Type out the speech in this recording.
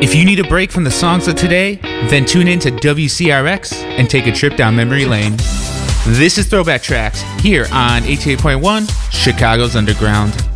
If you need a break from the songs of today, then tune in to WCRX and take a trip down memory lane. This is Throwback Tracks here on 88.1 Chicago's Underground.